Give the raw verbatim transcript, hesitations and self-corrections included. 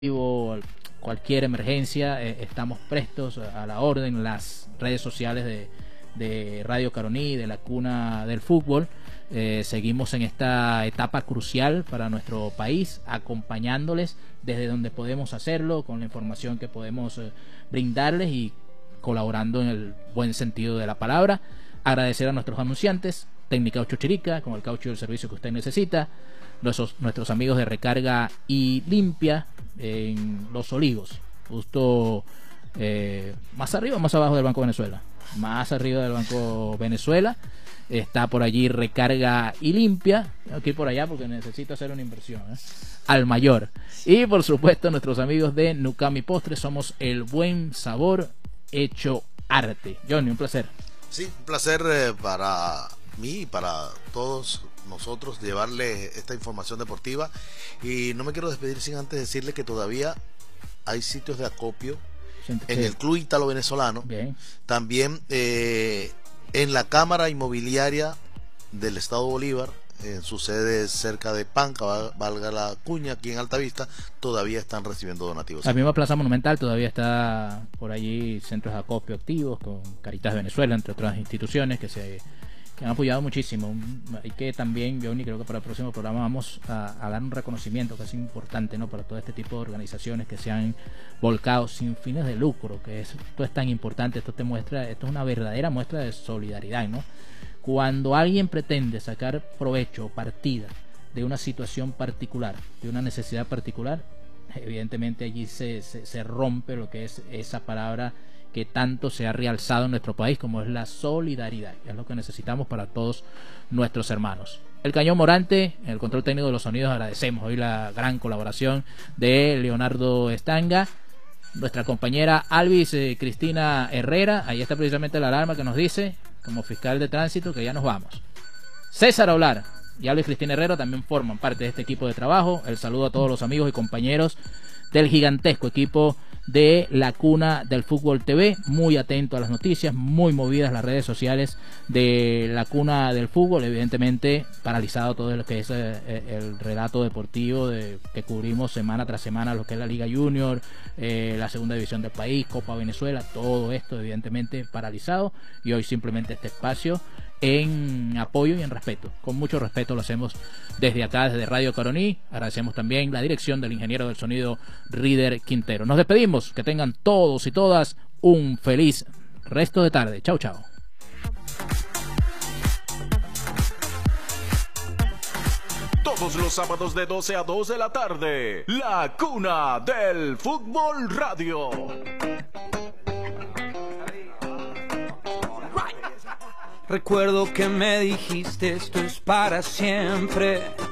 cualquier emergencia, eh, estamos prestos a la orden. Las redes sociales de, de Radio Caroní, de la cuna del fútbol, eh, seguimos en esta etapa crucial para nuestro país, acompañándoles desde donde podemos hacerlo, con la información que podemos eh, brindarles y colaborando en el buen sentido de la palabra. Agradecer a nuestros anunciantes, Técnica Ocho Chirica, con el caucho del servicio que usted necesita, nuestros, nuestros amigos de Recarga y Limpia en Los Olivos, justo eh, más arriba o más abajo del Banco Venezuela, más arriba del Banco Venezuela, está por allí Recarga y Limpia. Tengo que ir por allá porque necesito hacer una inversión, ¿eh? Al mayor. Y por supuesto nuestros amigos de Nucami Postres, somos el buen sabor hecho arte. Johnny, un placer. Sí, un placer eh, para mí y para todos nosotros llevarle esta información deportiva, y no me quiero despedir sin antes decirle que todavía hay sitios de acopio sí, en sí. el Club Ítalo Venezolano. Bien. También eh, en la Cámara Inmobiliaria del Estado Bolívar, en su sede cerca de Panca, valga la cuña, aquí en Altavista, todavía están recibiendo donativos. La misma Plaza Monumental todavía está por allí, centros de acopio activos con Caritas Venezuela, entre otras instituciones que se que han apoyado muchísimo. Y que también, Johnny, creo que para el próximo programa vamos a, a dar un reconocimiento que es importante, ¿no?, para todo este tipo de organizaciones que se han volcado sin fines de lucro, que es, esto es tan importante. Esto te muestra, esto es una verdadera muestra de solidaridad, ¿no? Cuando alguien pretende sacar provecho o partida de una situación particular, de una necesidad particular, evidentemente allí se, se, se rompe lo que es esa palabra que tanto se ha realzado en nuestro país, como es la solidaridad, que es lo que necesitamos para todos nuestros hermanos. El Cañón Morante, en el control técnico de los sonidos, agradecemos hoy la gran colaboración de Leonardo Estanga, nuestra compañera Alvis eh, Cristina Herrera. Ahí está precisamente la alarma que nos dice, como fiscal de tránsito, que ya nos vamos. César Aular y Alvis Cristina Herrera también forman parte de este equipo de trabajo. El saludo a todos los amigos y compañeros del gigantesco equipo de la Cuna del Fútbol T V, muy atento a las noticias, muy movidas las redes sociales de la Cuna del Fútbol, evidentemente paralizado todo lo que es eh, el relato deportivo de, que cubrimos semana tras semana, lo que es la Liga Junior, eh, la segunda división del país, Copa Venezuela, todo esto evidentemente paralizado, y hoy simplemente este espacio en apoyo y en respeto, con mucho respeto lo hacemos desde acá, desde Radio Caroní. Agradecemos también la dirección del ingeniero del sonido Rider Quintero. Nos despedimos, que tengan todos y todas un feliz resto de tarde. Chau, chau. Todos los sábados de doce a dos de la tarde, La Cuna del Fútbol Radio. Recuerdo que me dijiste esto es para siempre.